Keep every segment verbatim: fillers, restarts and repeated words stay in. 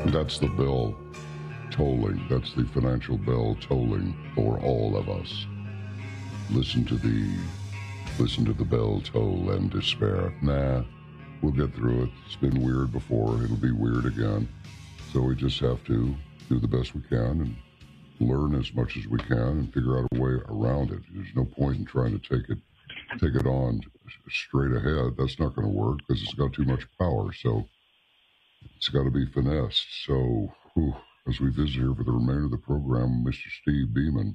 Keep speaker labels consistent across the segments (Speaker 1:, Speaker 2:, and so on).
Speaker 1: That's the bell tolling. That's the financial bell tolling for all of us. Listen to the listen to the bell toll and despair. Nah, we'll get through it. It's been weird before. It'll be weird again. So we just have to do the best we can and learn as much as we can and figure out a way around it. There's no point in trying to take it take it on straight ahead. That's not going to work because it's got too much power. So it's got to be finessed. So whew, as we visit here for the remainder of the program, Mister Steve Beeman,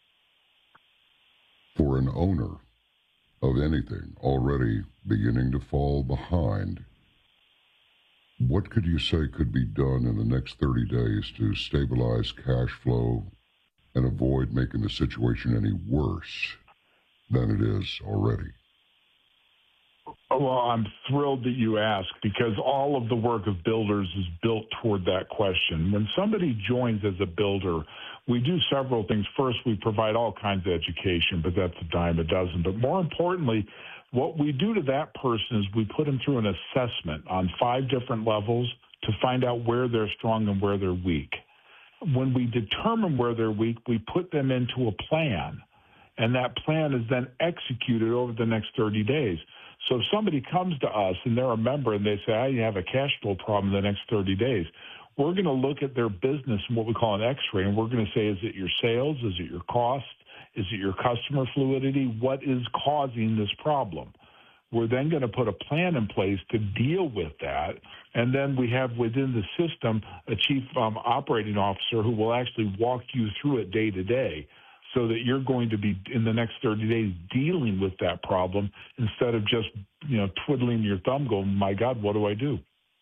Speaker 1: for an owner of anything already beginning to fall behind, what could you say could be done in the next thirty days to stabilize cash flow and avoid making the situation any worse than it is already?
Speaker 2: Well, I'm thrilled that you asked, because all of the work of builders is built toward that question. When somebody joins as a builder, we do several things. First, we provide all kinds of education, but that's a dime a dozen. But more importantly, what we do to that person is we put them through an assessment on five different levels to find out where they're strong and where they're weak. When we determine where they're weak, we put them into a plan, and that plan is then executed over the next thirty days. So if somebody comes to us and they're a member and they say, I have a cash flow problem in the next thirty days, we're going to look at their business in what we call an X-ray, and we're going to say, is it your sales? Is it your cost? Is it your customer fluidity? What is causing this problem? We're then going to put a plan in place to deal with that, and then we have within the system a chief um, operating officer who will actually walk you through it day to day, so that you're going to be, in the next thirty days, dealing with that problem instead of just, you know, twiddling your thumb going, my God, what do I do?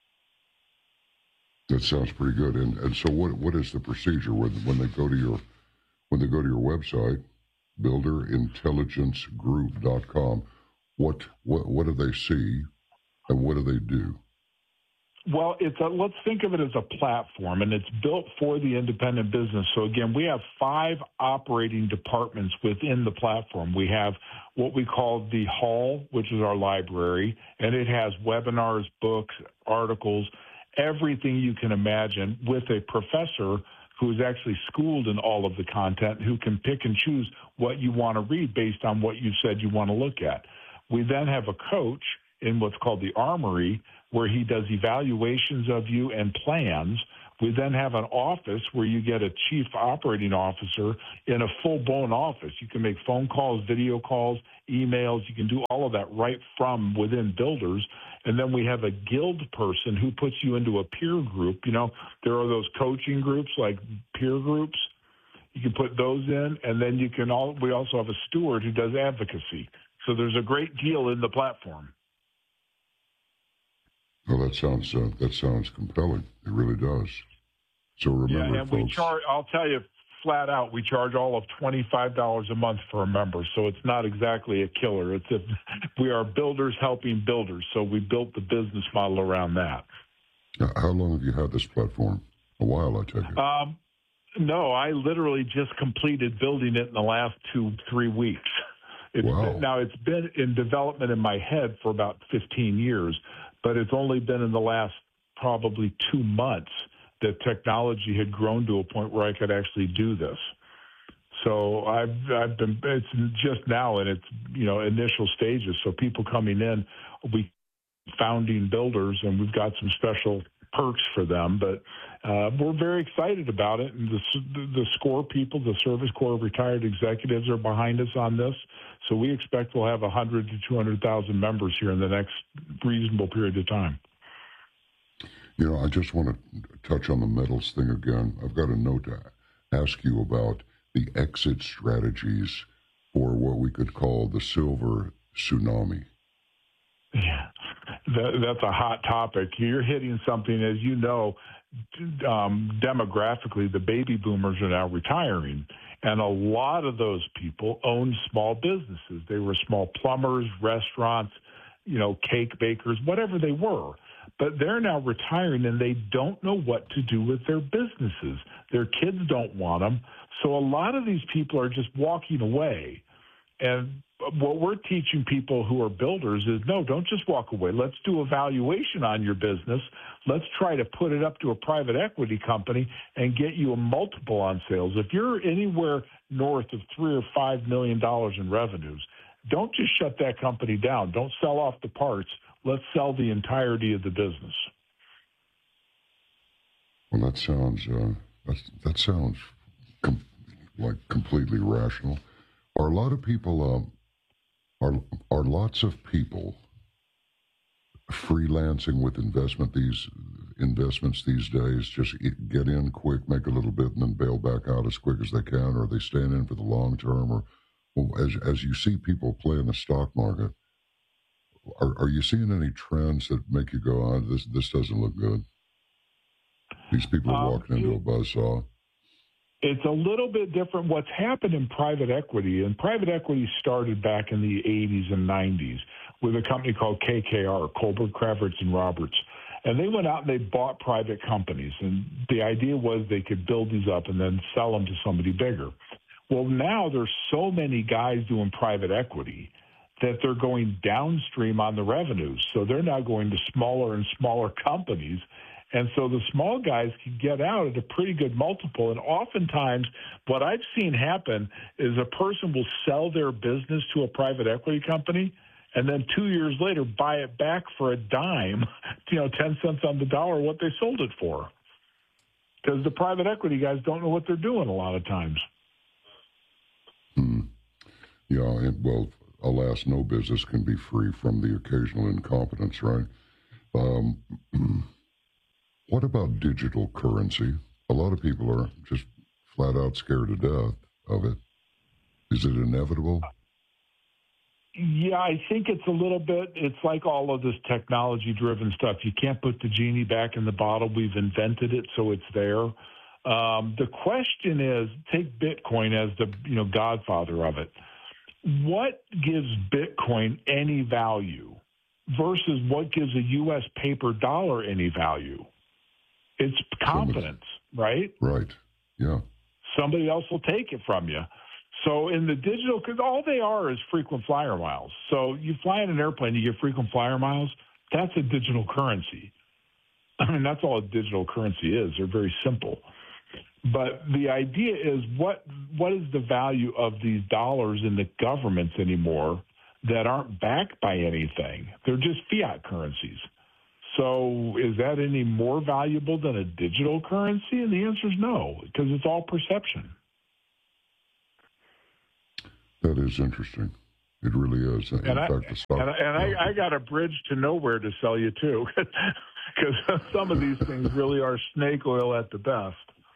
Speaker 1: That sounds pretty good. And and so what what is the procedure when when they go to your when they go to your website, builder intelligence group dot com? What what what do they see and what do they do?
Speaker 2: Well, it's a, let's think of it as a platform, and it's built for the independent business. So, again, we have five operating departments within the platform. We have what we call the hall, which is our library, and it has webinars, books, articles, everything you can imagine, with a professor who's actually schooled in all of the content, who can pick and choose what you want to read based on what you said you want to look at. We then have a coach in what's called the Armory, where he does evaluations of you and plans. We then have an office where you get a chief operating officer in a full-blown office. You can make phone calls, video calls, emails. You can do all of that right from within Builders. And then we have a guild person who puts you into a peer group. You know, there are those coaching groups like peer groups. You can put those in, and then you can all. We also have a steward who does advocacy. So there's a great deal in the platform.
Speaker 1: Well, that sounds uh, that sounds compelling. It really does. So remember,
Speaker 2: yeah, and
Speaker 1: folks.
Speaker 2: we charge. I'll tell you flat out, we charge all of twenty-five dollars a month for a member. So it's not exactly a killer. It's a, we are builders helping builders. So we built the business model around that.
Speaker 1: How long have you had this platform? A while, I take it.
Speaker 2: Um, no, I literally just completed building it in the last two, three weeks. It's
Speaker 1: Wow.
Speaker 2: been, now, it's been in development in my head for about fifteen years, but it's only been in the last probably two months that technology had grown to a point where I could actually do this. So I've I've been it's just now in its you know initial stages. So people coming in, we founding builders, and we've got some special perks for them. But uh, we're very excited about it. And the, the SCORE people, the Service Corps of Retired Executives, are behind us on this. So we expect we'll have one hundred to two hundred thousand members here in the next reasonable period of time.
Speaker 1: You know, I just want to touch on the metals thing again. I've got a note to ask you about the exit strategies for what we could call the silver tsunami.
Speaker 2: Yeah, that, that's a hot topic. You're hitting something, as you know, um, demographically, the baby boomers are now retiring. And a lot of those people owned small businesses. They were small plumbers, restaurants, you know, cake bakers, whatever they were. But they're now retiring, and they don't know what to do with their businesses. Their kids don't want them. So a lot of these people are just walking away. And what we're teaching people who are builders is, no, don't just walk away. Let's do a valuation on your business. Let's try to put it up to a private equity company and get you a multiple on sales. If you're anywhere north of three or five million dollars in revenues, don't just shut that company down. Don't sell off the parts. Let's sell the entirety of the business.
Speaker 1: Well, that sounds uh, that's, that sounds com- like completely rational. Are a lot of people uh, are are lots of people freelancing with investment these investments these days? Just get in quick, make a little bit, and then bail back out as quick as they can, or are they staying in for the long term? Or well, as as you see people play in the stock market, are are you seeing any trends that make you go, "Oh, this this doesn't look good"? These people are walking um, into a buzzsaw.
Speaker 2: It's a little bit different. What's happened in private equity, and private equity started back in the eighties and nineties with a company called K K R, Colbert, Kravitz, and Roberts. And they went out and they bought private companies. And the idea was they could build these up and then sell them to somebody bigger. Well, now there's so many guys doing private equity that they're going downstream on the revenues. So they're now going to smaller and smaller companies. And so the small guys can get out at a pretty good multiple. And oftentimes what I've seen happen is a person will sell their business to a private equity company and then two years later buy it back for a dime, you know, ten cents on the dollar what they sold it for. Because the private equity guys don't know what they're doing a lot of times.
Speaker 1: Hmm. Yeah, and, well, alas, no business can be free from the occasional incompetence, right? Um What about digital currency? A lot of people are just flat out scared to death of it. Is it inevitable?
Speaker 2: Yeah, I think it's a little bit, it's like all of this technology-driven stuff. You can't put the genie back in the bottle. We've invented it, so it's there. Um, the question is, take Bitcoin as the you know godfather of it. What gives Bitcoin any value versus what gives a U S paper dollar any value? It's confidence, right?
Speaker 1: Right, yeah.
Speaker 2: Somebody else will take it from you. So in the digital, because all they are is frequent flyer miles. So you fly in an airplane, you get frequent flyer miles. That's a digital currency. I mean, that's all a digital currency is. They're very simple. But the idea is what what is the value of these dollars in the governments anymore that aren't backed by anything? They're just fiat currencies. So is that any more valuable than a digital currency? And the answer is no, because it's all perception.
Speaker 1: That is interesting. It really is. In
Speaker 2: and
Speaker 1: fact,
Speaker 2: I,
Speaker 1: the stock,
Speaker 2: and, I, and I, I got a bridge to nowhere to sell you, too, because some of these things really are snake oil at the best.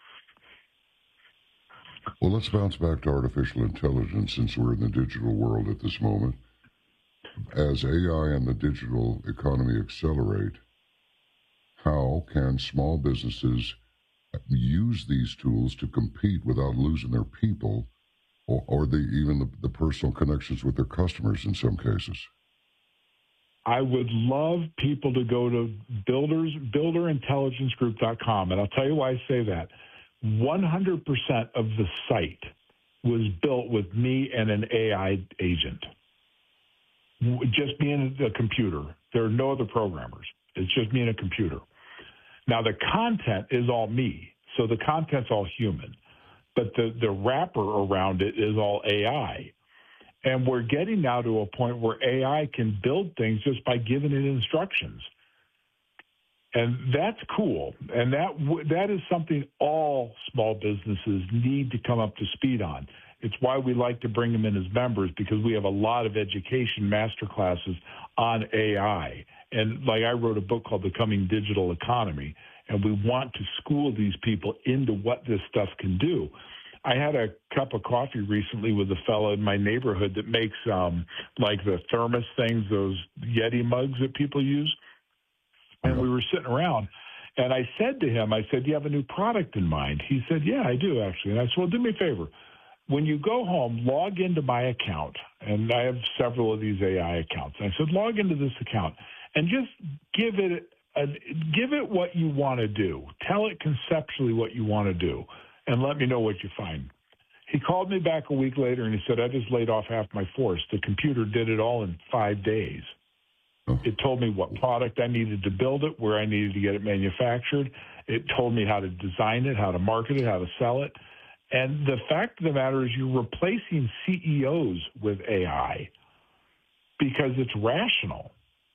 Speaker 1: Well, let's bounce back to artificial intelligence since we're in the digital world at this moment. As A I and the digital economy accelerate, how can small businesses use these tools to compete without losing their people or, or the, even the, the personal connections with their customers in some cases?
Speaker 2: I would love people to go to builders, builder intelligence group dot com, and I'll tell you why I say that. one hundred percent of the site was built with me and an A I agent. Just me and a computer. There are no other programmers. It's just me and a computer. Now, the content is all me, so the content's all human. But the, the wrapper around it is all A I. And we're getting now to a point where A I can build things just by giving it instructions. And that's cool. And that that is something all small businesses need to come up to speed on. It's why we like to bring them in as members, because we have a lot of education master classes on A I. And like I wrote a book called The Coming Digital Economy, and we want to school these people into what this stuff can do. I had a cup of coffee recently with a fellow in my neighborhood that makes um, like the thermos things, those Yeti mugs that people use. And we were sitting around, and I said to him, I said, do you have a new product in mind? He said, yeah, I do, actually. And I said, well, do me a favor. When you go home, log into my account, and I have several of these A I accounts. And I said, log into this account and just give it a, give it what you want to do. Tell it conceptually what you want to do, and let me know what you find. He called me back a week later and he said, I just laid off half my force. The computer did it all in five days. It told me what product I needed to build it, where I needed to get it manufactured. It told me how to design it, how to market it, how to sell it. And the fact of the matter is you're replacing C E Os with A I because it's rational.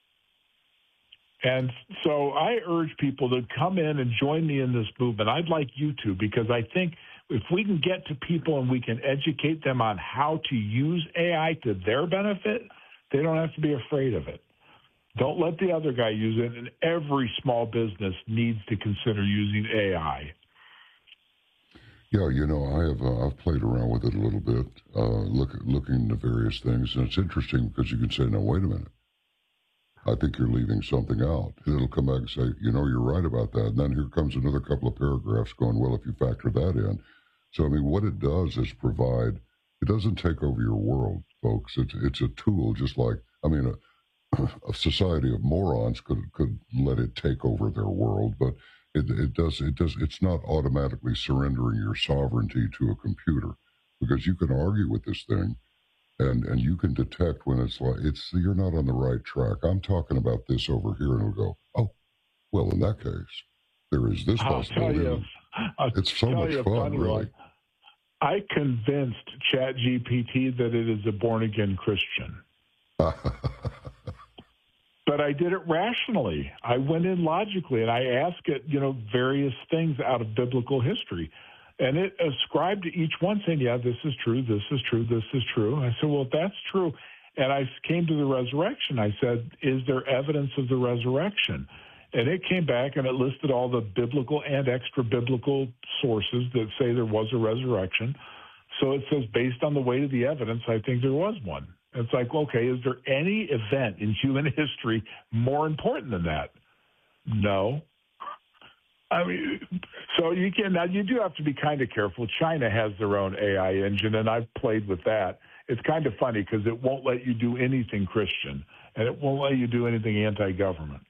Speaker 2: And so I urge people to come in and join me in this movement. I'd like you to, because I think if we can get to people and we can educate them on how to use A I to their benefit, they don't have to be afraid of it. Don't let the other guy use it, and every small business needs to consider using A I.
Speaker 1: Yeah, you know, I have uh, I've played around with it a little bit, uh, look, looking into various things, and it's interesting because you can say, "No, wait a minute, I think you're leaving something out." And it'll come back and say, "You know, you're right about that." And then here comes another couple of paragraphs going, "Well, if you factor that in," so I mean, what it does is provide. It doesn't take over your world, folks. It's it's a tool, just like I mean, a, a society of morons could could let it take over their world, but. It, it does. It does. It's not automatically surrendering your sovereignty to a computer, because you can argue with this thing, and and you can detect when it's like it's you're not on the right track. I'm talking about this over here, and it'll go, oh, well, in that case, there is this possibility.
Speaker 2: I'll tell you, I'll
Speaker 1: it's so much fun, really.
Speaker 2: One. I convinced ChatGPT that it is a born again Christian. But I did it rationally. I went in logically, and I asked it, you know, various things out of biblical history. And it ascribed to each one saying, yeah, this is true, this is true, this is true. And I said, well, if that's true, and I came to the resurrection, I said, is there evidence of the resurrection? And it came back, and it listed all the biblical and extra-biblical sources that say there was a resurrection. So it says, based on the weight of the evidence, I think there was one. It's like, okay, is there any event in human history more important than that? No. I mean, so you can, now you do have to be kind of careful. China has their own A I engine, and I've played with that. It's kind of funny because it won't let you do anything Christian, and it won't let you do anything anti-government.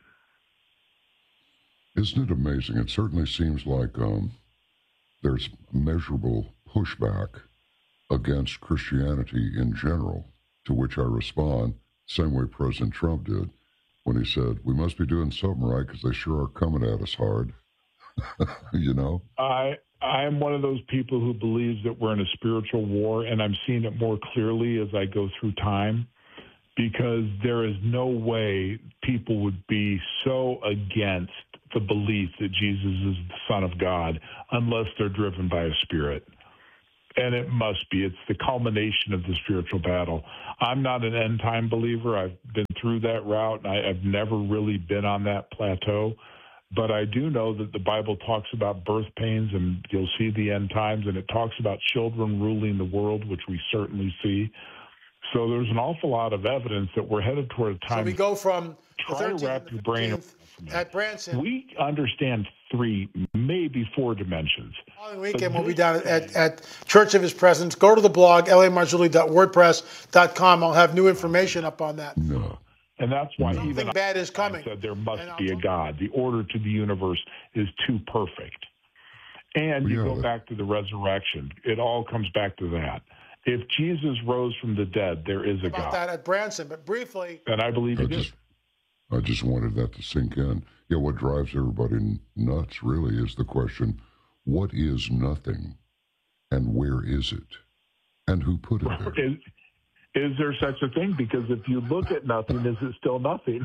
Speaker 1: Isn't it amazing? It certainly seems like um, there's measurable pushback against Christianity in general. To which I respond, same way President Trump did when he said, we must be doing something right because they sure are coming at us hard. You know?
Speaker 2: I I am one of those people who believes that we're in a spiritual war, and I'm seeing it more clearly as I go through time, because there is no way people would be so against the belief that Jesus is the Son of God unless they're driven by a spirit. And it must be. It's the culmination of the spiritual battle. I'm not an end-time believer. I've been through that route, and I, I've never really been on that plateau. But I do know that the Bible talks about birth pains, and you'll see the end times, and it talks about children ruling the world, which we certainly see. So there's an awful lot of evidence that we're headed toward a time.
Speaker 3: So we go from the
Speaker 2: try to wrap your brain
Speaker 3: at Branson.
Speaker 2: We understand three, maybe four dimensions.
Speaker 3: Following weekend, we'll be down at, at Church of His Presence. Go to the blog, l a marzulli dot wordpress dot com. I'll have new information up on that.
Speaker 2: No. And that's why
Speaker 3: Something
Speaker 2: even
Speaker 3: bad is coming.
Speaker 2: I said there must be a God. The order to the universe is too perfect. And you
Speaker 1: yeah.
Speaker 2: go back to the resurrection. It all comes back to that. If Jesus rose from the dead, there is a
Speaker 3: about
Speaker 2: God.
Speaker 3: that at Branson, but briefly.
Speaker 2: And I believe
Speaker 1: I
Speaker 2: he
Speaker 1: just,
Speaker 2: did.
Speaker 1: I just wanted that to sink in. Yeah, what drives everybody nuts really is the question, what is nothing and where is it? And who put it there?
Speaker 2: Is, is there such a thing? Because if you look at nothing, is it still nothing?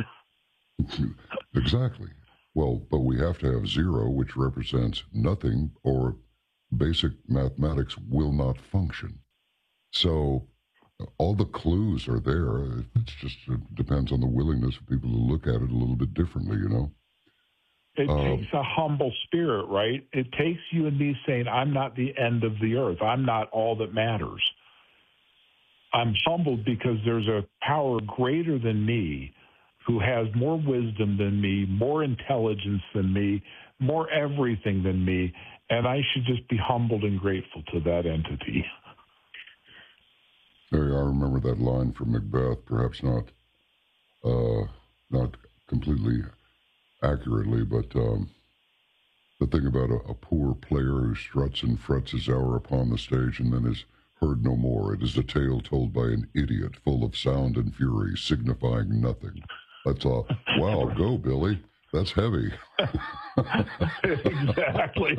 Speaker 1: Exactly. Well, but we have to have zero, which represents nothing, or basic mathematics will not function. So all the clues are there. It's just it depends on the willingness of people to look at it a little bit differently, you know?
Speaker 2: It
Speaker 1: um,
Speaker 2: takes a humble spirit, right? It takes you and me saying, I'm not the end of the earth. I'm not all that matters. I'm humbled because there's a power greater than me who has more wisdom than me, more intelligence than me, more everything than me, and I should just be humbled and grateful to that entity.
Speaker 1: I remember that line from Macbeth, perhaps not uh, not completely accurately, but um, the thing about a, a poor player who struts and frets his hour upon the stage and then is heard no more. It is a tale told by an idiot, full of sound and fury, signifying nothing. That's all. Wow, go, Billy. That's heavy.
Speaker 2: Exactly.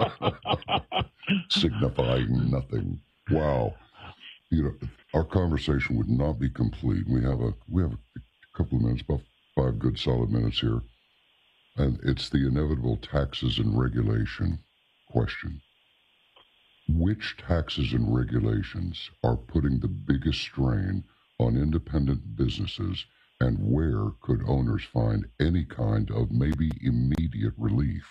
Speaker 1: Signifying nothing. Wow. You know, our conversation would not be complete. We have a we have a couple of minutes, about five good solid minutes here. And it's the inevitable taxes and regulation question. Which taxes and regulations are putting the biggest strain on independent businesses, and where could owners find any kind of maybe immediate relief?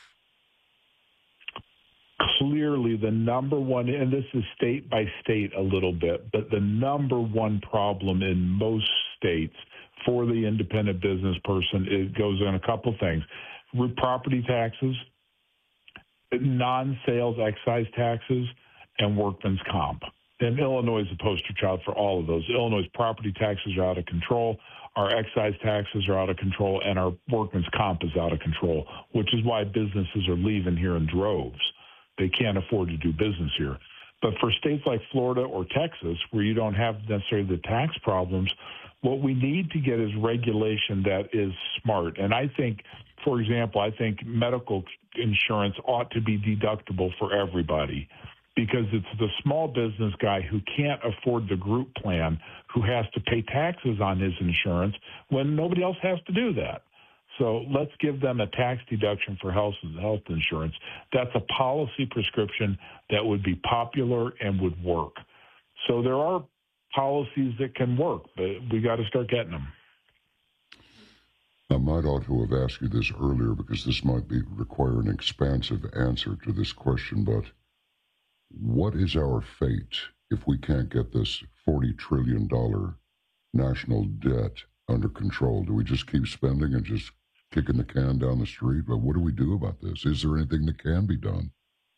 Speaker 2: Clearly, the number one, and this is state by state a little bit, but the number one problem in most states for the independent business person, it goes on a couple things. Property taxes, non-sales excise taxes, and workman's comp. And Illinois is a poster child for all of those. Illinois' property taxes are out of control, our excise taxes are out of control, and our workman's comp is out of control, which is why businesses are leaving here in droves. They can't afford to do business here. But for states like Florida or Texas, where you don't have necessarily the tax problems, what we need to get is regulation that is smart. And I think, for example, I think medical insurance ought to be deductible for everybody, because it's the small business guy who can't afford the group plan who has to pay taxes on his insurance when nobody else has to do that. So let's give them a tax deduction for health health insurance. That's a policy prescription that would be popular and would work. So there are policies that can work, but we got to start getting them.
Speaker 1: I might ought to have asked you this earlier, because this might be require an expansive answer to this question, but what is our fate if we can't get this forty trillion dollars national debt under control? Do we just keep spending and just kicking the can down the street? But what do we do about this? Is there anything that can be done?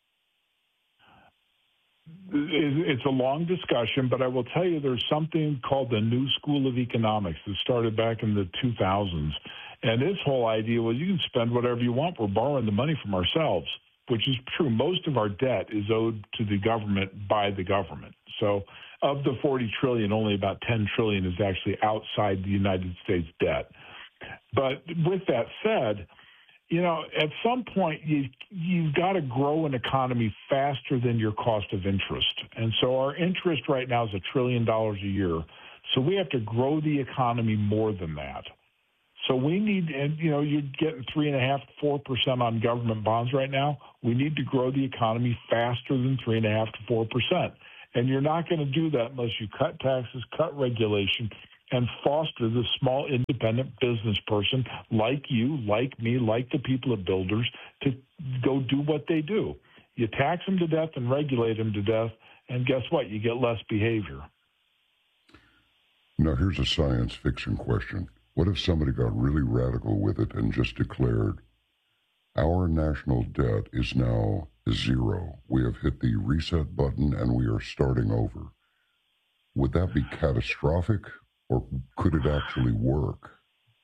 Speaker 2: It's a long discussion, but I will tell you there's something called the New School of Economics that started back in the two thousands. And this whole idea was you can spend whatever you want. We're borrowing the money from ourselves, which is true. Most of our debt is owed to the government by the government. So of the forty trillion dollars, only about ten trillion dollars is actually outside the United States debt. But with that said, you know, at some point you, you've got to grow an economy faster than your cost of interest. And so our interest right now is a trillion dollars a year. So we have to grow the economy more than that. So we need, and you know, you're getting three and a half, four percent on government bonds right now. We need to grow the economy faster than three and a half to four percent. And you're not going to do that unless you cut taxes, cut regulation, and foster the small independent business person like you, like me, like the people at Builders to go do what they do. You tax them to death and regulate them to death, and guess what? You get less behavior.
Speaker 1: Now, here's a science fiction question. What if somebody got really radical with it and just declared, our national debt is now zero. We have hit the reset button and we are starting over. Would that be catastrophic, or could it actually work?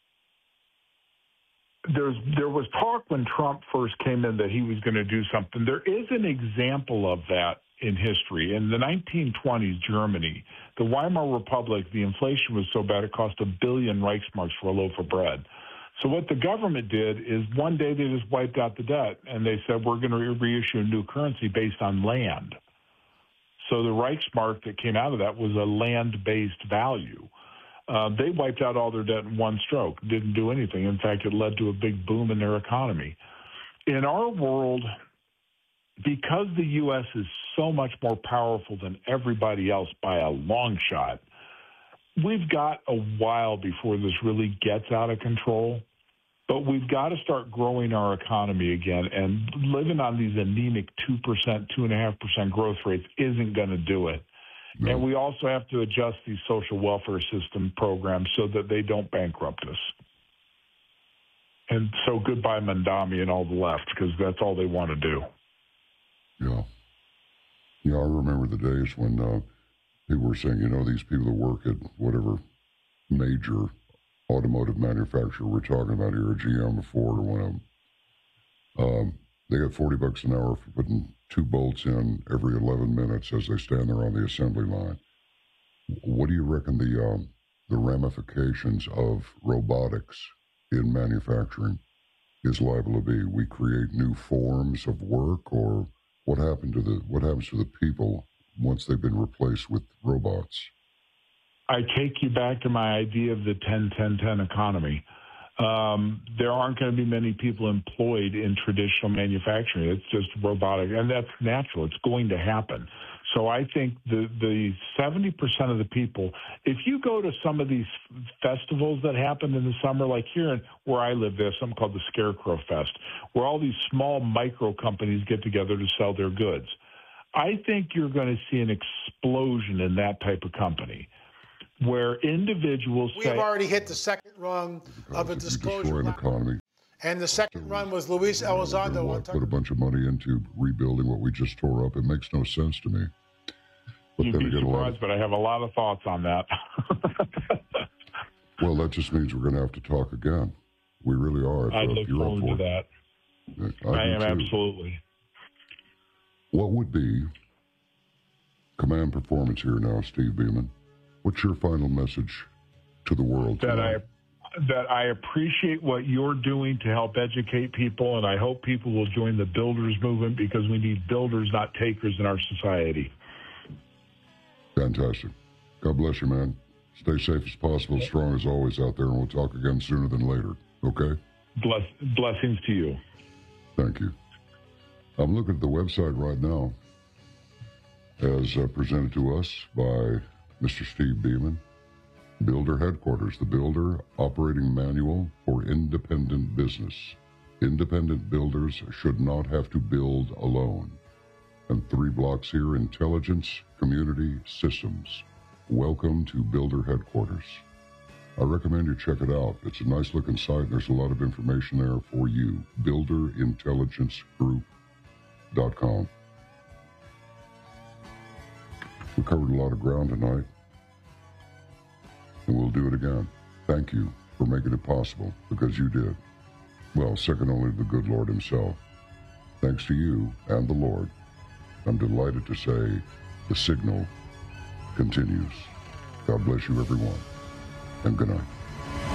Speaker 2: There's, there was talk when Trump first came in that he was going to do something. There is an example of that in history. In the nineteen twenties, Germany, the Weimar Republic, the inflation was so bad it cost a billion Reichsmarks for a loaf of bread. So what the government did is one day they just wiped out the debt, and they said, we're going to reissue a new currency based on land. So the Reichsmark that came out of that was a land-based value. Uh, they wiped out all their debt in one stroke, didn't do anything. In fact, it led to a big boom in their economy. In our world, because the U S is so much more powerful than everybody else by a long shot, we've got a while before this really gets out of control. But we've got to start growing our economy again, and living on these anemic two percent, two point five percent growth rates isn't going to do it. No. And we also have to adjust these social welfare system programs so that they don't bankrupt us. And so goodbye Mandami and all the left, because that's all they want to do.
Speaker 1: Yeah. Yeah, I remember the days when uh, people were saying, you know, these people that work at whatever major automotive manufacturer we're talking about here, a G M, a Ford, or one of them, um, They get forty bucks an hour for putting two bolts in every eleven minutes as they stand there on the assembly line. What do you reckon the um, the ramifications of robotics in manufacturing is liable to be? We create new forms of work, or what happened to the what happens to the people once they've been replaced with robots?
Speaker 2: I take you back to my idea of the ten ten ten economy. Um, there aren't going to be many people employed in traditional manufacturing. It's just robotic, and that's natural. It's going to happen. So I think the the seventy percent of the people, if you go to some of these festivals that happen in the summer, like here in, where I live, there's something called the Scarecrow Fest, where all these small micro companies get together to sell their goods. I think you're going to see an explosion in that type of company, where individuals
Speaker 3: We
Speaker 2: say,
Speaker 3: have already hit the second run of a
Speaker 1: If you
Speaker 3: disclosure.
Speaker 1: destroy an
Speaker 3: line.
Speaker 1: economy,
Speaker 3: And the second run was Luis
Speaker 1: we're gonna,
Speaker 3: Elizondo on
Speaker 1: what, put a
Speaker 3: Tucker.
Speaker 1: bunch of money into rebuilding what we just tore up. It makes no sense to me. But
Speaker 2: you'd
Speaker 1: then
Speaker 2: be
Speaker 1: again, a lot
Speaker 2: surprised,
Speaker 1: of,
Speaker 2: but I have a lot of thoughts on that.
Speaker 1: well, that just means we're going to have to talk again. We really are. If,
Speaker 2: I
Speaker 1: uh,
Speaker 2: look
Speaker 1: if you're up
Speaker 2: forward
Speaker 1: for
Speaker 2: to
Speaker 1: it.
Speaker 2: that.
Speaker 1: I,
Speaker 2: I
Speaker 1: do
Speaker 2: am
Speaker 1: too.
Speaker 2: absolutely.
Speaker 1: What would be command performance here now, Steve Beeman? What's your final message to the world
Speaker 2: That
Speaker 1: tonight?
Speaker 2: I that I appreciate what you're doing to help educate people, and I hope people will join the builders movement, because we need builders, not takers, in our society.
Speaker 1: Fantastic. God bless you, man. Stay safe as possible, strong as always out there, and we'll talk again sooner than later. Okay?
Speaker 2: Bless, blessings to you.
Speaker 1: Thank you. I'm looking at the website right now, as uh, presented to us by Mister Steve Beeman. Builder Headquarters, the Builder Operating Manual for Independent Business. Independent builders should not have to build alone. And three blocks here, Intelligence Community Systems. Welcome to Builder Headquarters. I recommend you check it out. It's a nice looking site, and there's a lot of information there for you. builder intelligence group dot com. We covered a lot of ground tonight, and we'll do it again. Thank you for making it possible, because you did. Well, second only to the good Lord himself. Thanks to you and the Lord, I'm delighted to say the signal continues. God bless you, everyone, and good night.